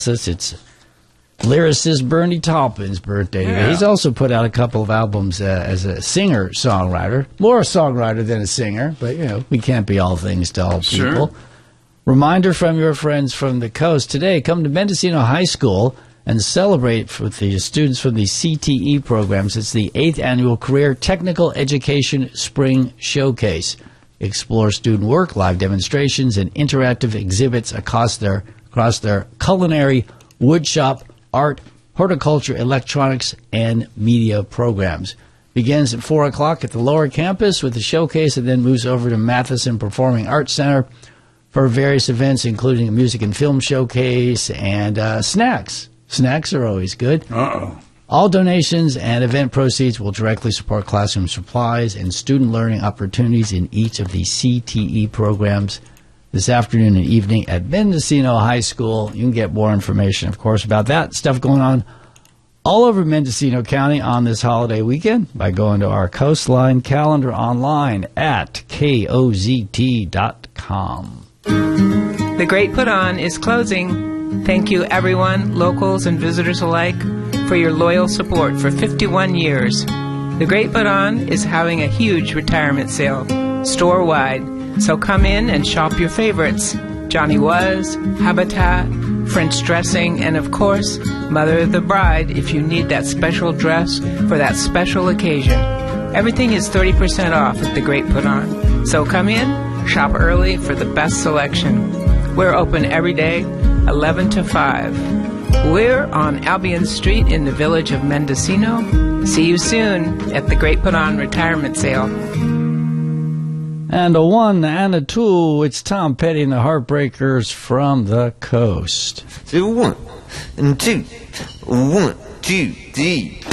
It's lyricist Bernie Taupin's birthday today. He's also put out a couple of albums as a singer-songwriter. More a songwriter than a singer, but, you know, we can't be all things to all people. Sure. Reminder from your friends from the coast. Today, come to Mendocino High School and celebrate with the students from the CTE programs. It's the 8th Annual Career Technical Education Spring Showcase. Explore student work, live demonstrations, and interactive exhibits across their culinary, woodshop, art, horticulture, electronics, and media programs. Begins at 4 o'clock at the lower campus with the showcase and then moves over to Matheson Performing Arts Center for various events, including a music and film showcase and snacks. Snacks are always good. All donations and event proceeds will directly support classroom supplies and student learning opportunities in each of the CTE programs this afternoon and evening at Mendocino High School. You can get more information, of course, about that stuff going on all over Mendocino County on this holiday weekend by going to our Coastline calendar online at KOZT.com. The Great Put On is closing. Thank you, everyone, locals and visitors alike, for your loyal support for 51 years. The Great Put On is having a huge retirement sale, store-wide. So come in and shop your favorites. Johnny Was, Habitat, French dressing, and of course, Mother of the Bride if you need that special dress for that special occasion. Everything is 30% off at The Great Put On. So come in, shop early for the best selection. We're open every day, 11 to 5. We're on Albion Street in the village of Mendocino. See you soon at The Great Put On Retirement Sale. And a 1 and a 2, it's Tom Petty and the Heartbreakers from the coast. 1 and 2, 1, 2, 3.